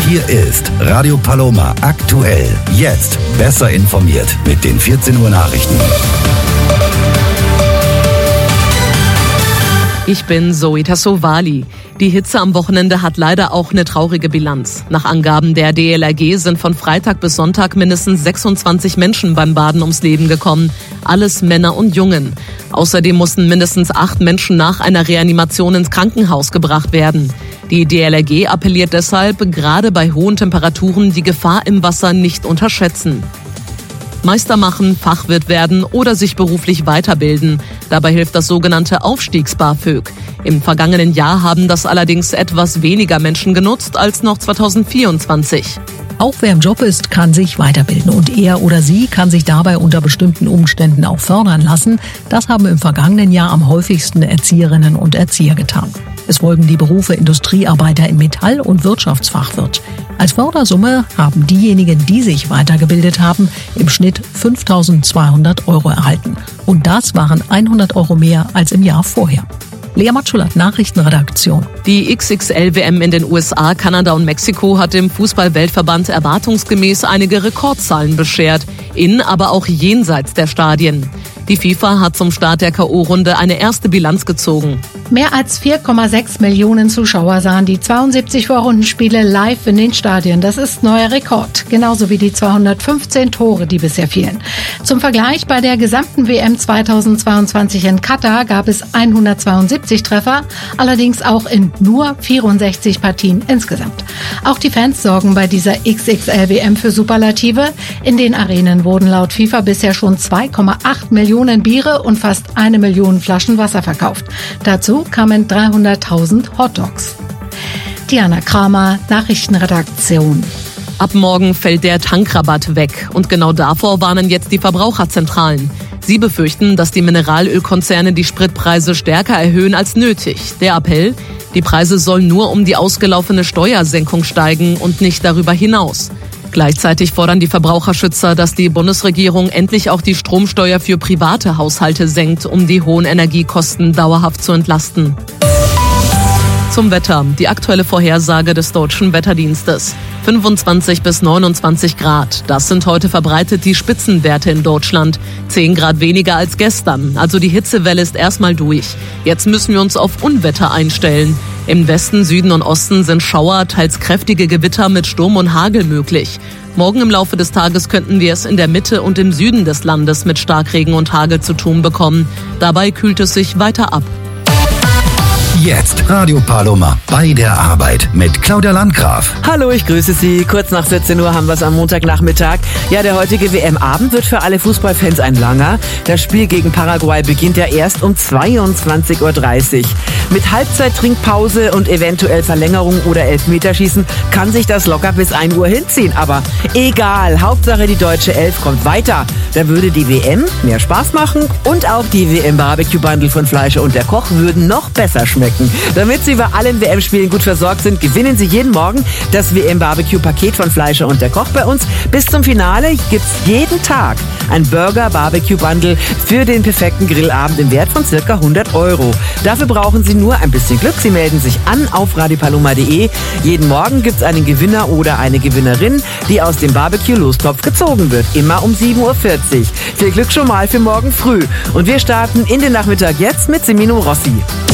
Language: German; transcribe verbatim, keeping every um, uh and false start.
Hier ist Radio Paloma aktuell. Jetzt besser informiert mit den vierzehn Uhr Nachrichten. Ich bin Zoe Tassovali. Die Hitze am Wochenende hat leider auch eine traurige Bilanz. Nach Angaben der D L R G sind von Freitag bis Sonntag mindestens sechsundzwanzig Menschen beim Baden ums Leben gekommen. Alles Männer und Jungen. Außerdem mussten mindestens acht Menschen nach einer Reanimation ins Krankenhaus gebracht werden. Die D L R G appelliert deshalb, gerade bei hohen Temperaturen die Gefahr im Wasser nicht unterschätzen. Meister machen, Fachwirt werden oder sich beruflich weiterbilden. Dabei hilft das sogenannte Aufstiegs-BAföG. Im vergangenen Jahr haben das allerdings etwas weniger Menschen genutzt als noch zweitausendvierundzwanzig. Auch wer im Job ist, kann sich weiterbilden und er oder sie kann sich dabei unter bestimmten Umständen auch fördern lassen. Das haben im vergangenen Jahr am häufigsten Erzieherinnen und Erzieher getan. Es folgen die Berufe Industriearbeiter in Metall- und Wirtschaftsfachwirt. Als Fördersumme haben diejenigen, die sich weitergebildet haben, im Schnitt fünftausendzweihundert Euro erhalten. Und das waren hundert Euro mehr als im Jahr vorher. Lea Matschulat, Nachrichtenredaktion. Die X X L W M in den U S A, Kanada und Mexiko hat dem Fußball-Weltverband erwartungsgemäß einige Rekordzahlen beschert, in, aber auch jenseits der Stadien. Die FIFA hat zum Start der K O-Runde eine erste Bilanz gezogen. Mehr als vier Komma sechs Millionen Zuschauer sahen die zweiundsiebzig Vorrundenspiele live in den Stadien. Das ist neuer Rekord, genauso wie die zweihundertfünfzehn Tore, die bisher fielen. Zum Vergleich, bei der gesamten W M zweitausendzweiundzwanzig in Katar gab es hundertzweiundsiebzig Treffer, allerdings auch in nur vierundsechzig Partien insgesamt. Auch die Fans sorgen bei dieser X X L W M für Superlative. In den Arenen wurden laut FIFA bisher schon zwei Komma acht Millionen Biere und fast eine Million Flaschen Wasser verkauft. Dazu kamen dreihunderttausend Hotdogs. Diana Kramer, Nachrichtenredaktion. Ab morgen fällt der Tankrabatt weg und genau davor warnen jetzt die Verbraucherzentralen. Sie befürchten, dass die Mineralölkonzerne die Spritpreise stärker erhöhen als nötig. Der Appell: Die Preise sollen nur um die ausgelaufene Steuersenkung steigen und nicht darüber hinaus. Gleichzeitig fordern die Verbraucherschützer, dass die Bundesregierung endlich auch die Stromsteuer für private Haushalte senkt, um die hohen Energiekosten dauerhaft zu entlasten. Zum Wetter. Die aktuelle Vorhersage des Deutschen Wetterdienstes. fünfundzwanzig bis neunundzwanzig Grad. Das sind heute verbreitet die Spitzenwerte in Deutschland. zehn Grad weniger als gestern. Also die Hitzewelle ist erstmal durch. Jetzt müssen wir uns auf Unwetter einstellen. Im Westen, Süden und Osten sind Schauer, teils kräftige Gewitter mit Sturm und Hagel möglich. Morgen im Laufe des Tages könnten wir es in der Mitte und im Süden des Landes mit Starkregen und Hagel zu tun bekommen. Dabei kühlt es sich weiter ab. Jetzt Radio Paloma bei der Arbeit mit Claudia Landgraf. Hallo, ich grüße Sie. Kurz nach vierzehn Uhr haben wir es am Montagnachmittag. Ja, der heutige W M-Abend wird für alle Fußballfans ein langer. Das Spiel gegen Paraguay beginnt ja erst um zweiundzwanzig Uhr dreißig. Mit Halbzeit, Trinkpause und eventuell Verlängerung oder Elfmeterschießen kann sich das locker bis ein Uhr hinziehen. Aber egal, Hauptsache die deutsche Elf kommt weiter. Da würde die W M mehr Spaß machen und auch die W M-Barbecue-Bundle von Fleischer und der Koch würden noch besser schmecken. Damit Sie bei allen W M-Spielen gut versorgt sind, gewinnen Sie jeden Morgen das W M-Barbecue-Paket von Fleischer und der Koch bei uns. Bis zum Finale gibt's jeden Tag ein Burger-Barbecue-Bundle für den perfekten Grillabend im Wert von circa hundert Euro. Dafür brauchen Sie nur ein bisschen Glück. Sie melden sich an auf radio paloma punkt de. Jeden Morgen gibt's einen Gewinner oder eine Gewinnerin, die aus dem Barbecue-Lostopf gezogen wird. Immer um sieben Uhr vierzig. Viel Glück schon mal für morgen früh. Und wir starten in den Nachmittag jetzt mit Semino Rossi.